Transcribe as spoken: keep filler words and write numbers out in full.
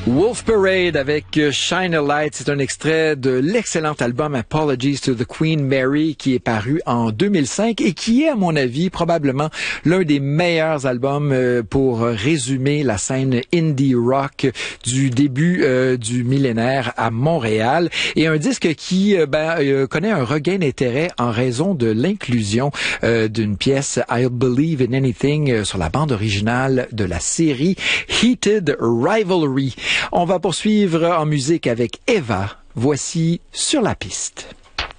Wolf Parade avec Shine a Light, c'est un extrait de l'excellent album Apologies to the Queen Mary qui est paru en deux mille cinq et qui est, à mon avis, probablement l'un des meilleurs albums pour résumer la scène indie rock du début euh, du millénaire à Montréal, et un disque qui euh, ben, euh, connaît un regain d'intérêt en raison de l'inclusion euh, d'une pièce I Believe in Anything euh, sur la bande originale de la série Heated Rivalry. On va poursuivre en musique avec Eva. Voici Sur la piste.